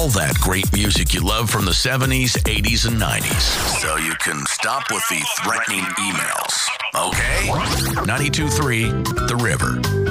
all that great music you love from the 70s, 80s, and 90s. So you can stop with the threatening emails. Okay? 92.3 The River.